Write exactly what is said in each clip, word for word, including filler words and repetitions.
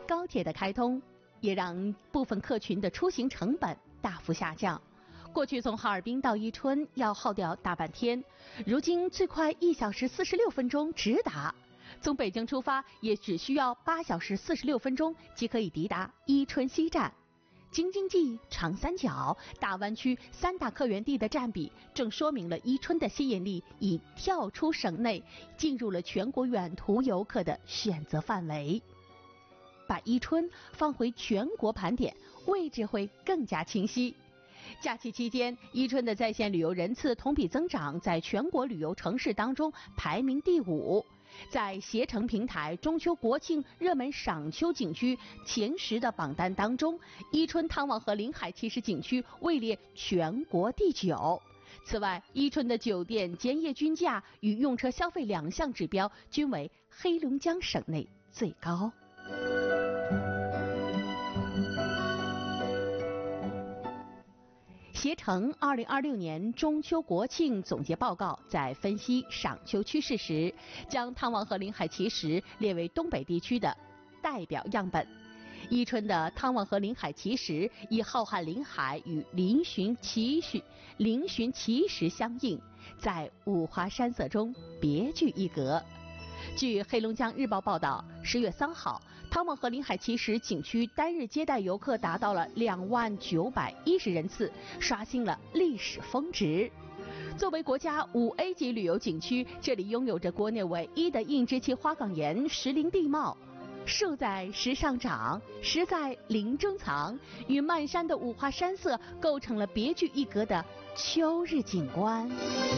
高铁的开通也让部分客群的出行成本大幅下降。过去从哈尔滨到伊春要耗掉大半天，如今最快一小时四十六分钟直达。从北京出发也只需要八小时四十六分钟即可以抵达伊春西站。京津冀、长三角、大湾区三大客源地的占比，正说明了伊春的吸引力已跳出省内，进入了全国远途游客的选择范围。把伊春放回全国盘点，位置会更加清晰。假期期间，伊春的在线旅游人次同比增长，在全国旅游城市当中排名第五。在携程平台中秋国庆热门赏秋景区前十的榜单当中，伊春汤王河临海奇石景区位列全国第九。此外，伊春的酒店间夜均价与用车消费两项指标均为黑龙江省内最高。携程二零二六年中秋国庆总结报告在分析赏秋趋势时，将汤王河临海奇石列为东北地区的代表样本。伊春的汤王河临海奇石以浩瀚临海与嶙峋奇石、嶙峋奇石相映，在五花山色中别具一格。据黑龙江日报报道，十月三号，汤王河临海奇石景区单日接待游客达到了两万九百一十人次，刷新了历史峰值。作为国家五 A 级旅游景区，这里拥有着国内唯一的硬支气花岗岩石林地貌，树在石上长，石在林中藏，与漫山的五花山色构成了别具一格的秋日景观。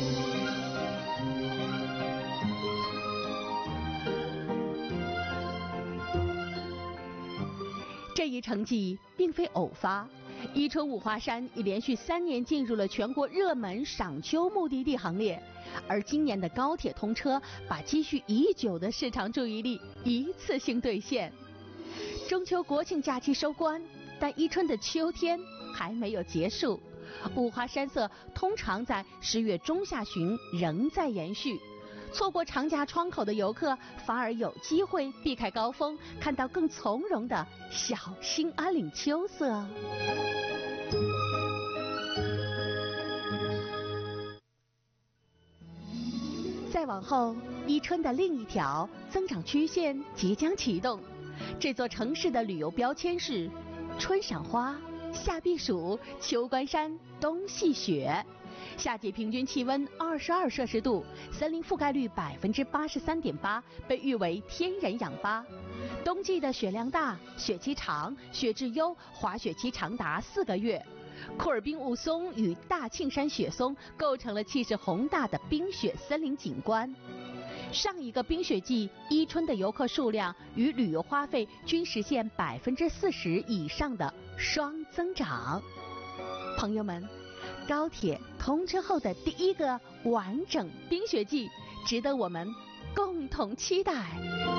这一成绩并非偶发，伊春五华山已连续三年进入了全国热门赏秋目的地行列，而今年的高铁通车把积蓄已久的市场注意力一次性兑现。中秋国庆假期收官，但伊春的秋天还没有结束，五华山色通常在十月中下旬仍在延续。错过长假窗口的游客，反而有机会避开高峰，看到更从容的小兴安岭秋色。再往后，伊春的另一条增长曲线即将启动。这座城市的旅游标签是春赏花、夏避暑、秋观山、冬戏雪。夏季平均气温二十二摄氏度，森林覆盖率百分之八十三点八，被誉为天然氧吧。冬季的雪量大，雪期长，雪质优，滑雪期长达四个月。库尔滨雾凇与大庆山雪松构成了气势宏大的冰雪森林景观。上一个冰雪季，伊春的游客数量与旅游花费均实现百分之四十以上的双增长。朋友们，高铁通车后的第一个完整冰雪季，值得我们共同期待。